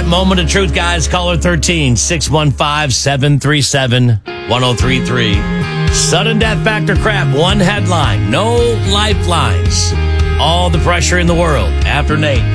that moment of truth, guys. Caller 13-615-737-1033. Sudden death factor crap. One headline. No lifelines. All the pressure in the world. After Nate.